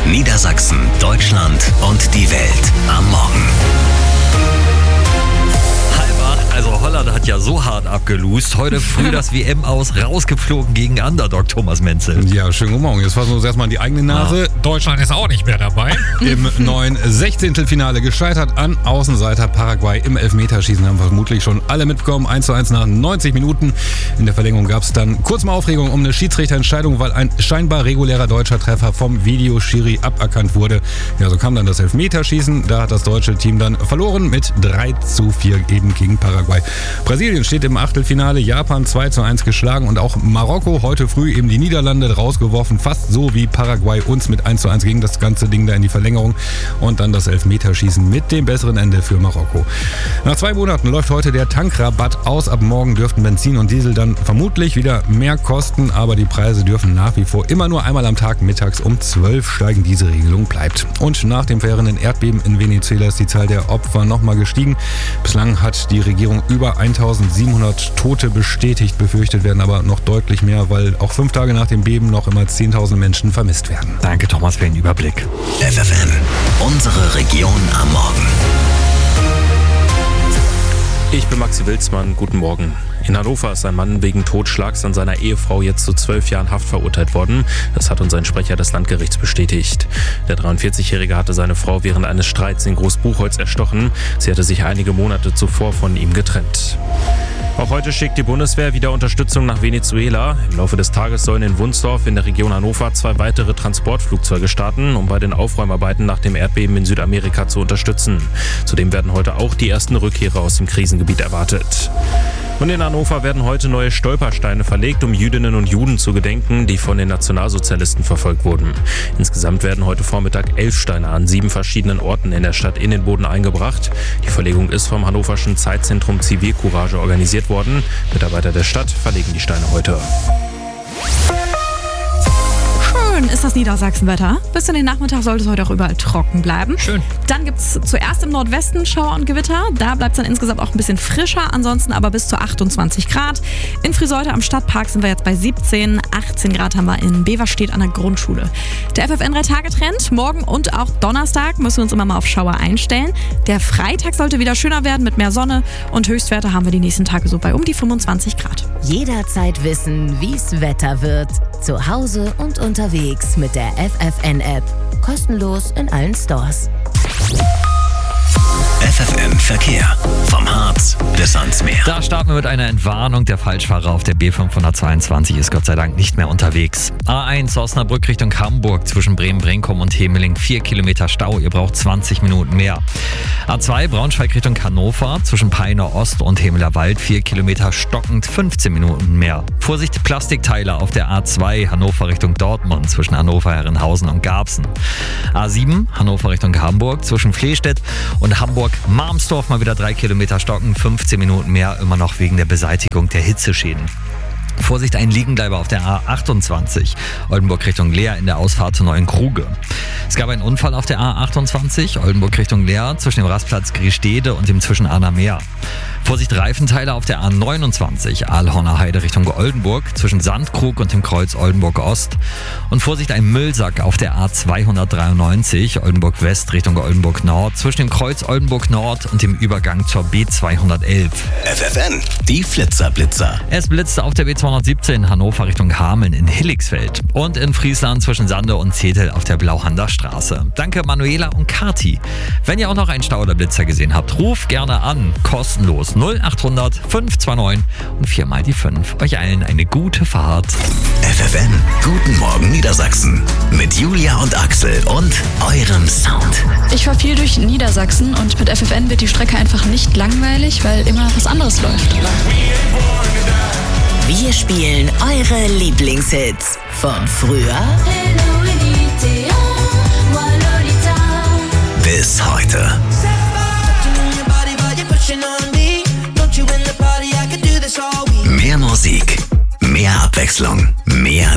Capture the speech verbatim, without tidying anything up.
Niedersachsen, Deutschland und die Welt am Morgen. Also Holland hat ja so hart abgelost. Heute früh das W M aus rausgeflogen gegen Underdog, Thomas Menzel. Ja, schönen guten Morgen. Jetzt fassen wir uns erstmal in die eigene Nase. Ah. Deutschland ist auch nicht mehr dabei. Im neuen Sechzehntelfinale gescheitert an Außenseiter Paraguay im Elfmeterschießen. Haben vermutlich schon alle mitbekommen. eins zu eins nach neunzig Minuten. In der Verlängerung gab es dann kurz mal Aufregung um eine Schiedsrichterentscheidung, weil ein scheinbar regulärer deutscher Treffer vom Videoschiri aberkannt wurde. Ja, so kam dann das Elfmeterschießen. Da hat das deutsche Team dann verloren mit drei zu vier eben gegen Paraguay. Brasilien steht im Achtelfinale, Japan zwei zu eins geschlagen und auch Marokko heute früh eben die Niederlande rausgeworfen, fast so wie Paraguay uns mit eins zu eins ging das ganze Ding da in die Verlängerung und dann das Elfmeterschießen mit dem besseren Ende für Marokko. Nach zwei Monaten läuft heute der Tankrabatt aus. Ab morgen dürften Benzin und Diesel dann vermutlich wieder mehr kosten, aber die Preise dürfen nach wie vor immer nur einmal am Tag mittags um zwölf steigen. Diese Regelung bleibt. Und nach dem verheerenden Erdbeben in Venezuela ist die Zahl der Opfer nochmal gestiegen. Bislang hat die Regierung über eintausendsiebenhundert Tote bestätigt, befürchtet werden aber noch deutlich mehr, weil auch fünf Tage nach dem Beben noch immer zehntausend Menschen vermisst werden. Danke Thomas für den Überblick. F F N, unsere Region am Morgen. Ich bin Maxi Wilsmann, guten Morgen. In Hannover ist ein Mann wegen Totschlags an seiner Ehefrau jetzt zu zwölf Jahren Haft verurteilt worden. Das hat uns ein Sprecher des Landgerichts bestätigt. Der dreiundvierzigjährige hatte seine Frau während eines Streits in Großbuchholz erstochen. Sie hatte sich einige Monate zuvor von ihm getrennt. Auch heute schickt die Bundeswehr wieder Unterstützung nach Venezuela. Im Laufe des Tages sollen in Wunsdorf in der Region Hannover zwei weitere Transportflugzeuge starten, um bei den Aufräumarbeiten nach dem Erdbeben in Südamerika zu unterstützen. Zudem werden heute auch die ersten Rückkehrer aus dem Krisengebiet erwartet. Und in Hannover werden heute neue Stolpersteine verlegt, um Jüdinnen und Juden zu gedenken, die von den Nationalsozialisten verfolgt wurden. Insgesamt werden heute Vormittag elf Steine an sieben verschiedenen Orten in der Stadt in den Boden eingebracht. Die Verlegung ist vom Hannoverschen Zeitzentrum Zivilcourage organisiert worden. Mitarbeiter der Stadt verlegen die Steine heute. Schön ist das Niedersachsenwetter. Bis in den Nachmittag sollte es heute auch überall trocken bleiben. Schön. Dann gibt es zuerst im Nordwesten Schauer und Gewitter. Da bleibt es dann insgesamt auch ein bisschen frischer. Ansonsten aber bis zu achtundzwanzig Grad. In Friseute am Stadtpark sind wir jetzt bei siebzehn. achtzehn Grad haben wir in Beverstedt an der Grundschule. Der F F N drei Tage Trend. Morgen und auch Donnerstag müssen wir uns immer mal auf Schauer einstellen. Der Freitag sollte wieder schöner werden mit mehr Sonne. Und Höchstwerte haben wir die nächsten Tage so bei um die fünfundzwanzig Grad. Jederzeit wissen, wie's Wetter wird. Zu Hause und unterwegs mit der F F N-App. Kostenlos in allen Stores. F F N Verkehr. Vom Harz bis ans Meer. Da starten wir mit einer Entwarnung. Der Falschfahrer auf der B fünfhundertzweiundzwanzig ist Gott sei Dank nicht mehr unterwegs. A eins Osnabrück Richtung Hamburg zwischen Bremen-Brenkum und Hemeling. vier Kilometer Stau. Ihr braucht zwanzig Minuten mehr. A zwei Braunschweig Richtung Hannover zwischen Peine Ost und Hemeler Wald. vier Kilometer stockend. fünfzehn Minuten mehr. Vorsicht Plastikteile auf der A zwei Hannover Richtung Dortmund zwischen Hannover, Herrenhausen und Garbsen. A sieben Hannover Richtung Hamburg zwischen Flehstedt und Hamburg-Marmsdorf mal wieder drei Kilometer stocken, fünfzehn Minuten mehr, immer noch wegen der Beseitigung der Hitzeschäden. Vorsicht, ein Liegenbleiber auf der A achtundzwanzig, Oldenburg Richtung Leer in der Ausfahrt zu Neuenkruge. Es gab einen Unfall auf der A achtundzwanzig, Oldenburg Richtung Leer, zwischen dem Rastplatz Griestede und dem Zwischenahner Meer. Vorsicht, Reifenteile auf der A neunundzwanzig, Aalhorner Heide Richtung Oldenburg, zwischen Sandkrug und dem Kreuz Oldenburg Ost. Und Vorsicht, ein Müllsack auf der A zweihundertdreiundneunzig, Oldenburg West Richtung Oldenburg Nord, zwischen dem Kreuz Oldenburg Nord und dem Übergang zur B zweihundertelf. F F N, die Flitzerblitzer. Es blitzte auf der B zweihundertsiebzehn Hannover Richtung Hameln in Hilligsfeld und in Friesland zwischen Sande und Zetel auf der Blauhander Straße. Danke Manuela und Kati. Wenn ihr auch noch einen Stau oder Blitzer gesehen habt, ruft gerne an, kostenlos null achthundert fünf zwei neun und viermal die fünf. Euch allen eine gute Fahrt. F F N, guten Morgen Niedersachsen. Mit Julia und Axel und eurem Sound. Ich fahre viel durch Niedersachsen und mit F F N wird die Strecke einfach nicht langweilig, weil immer was anderes läuft. Wir spielen eure Lieblingshits von früher bis heute. Mehr Musik, mehr Abwechslung, mehr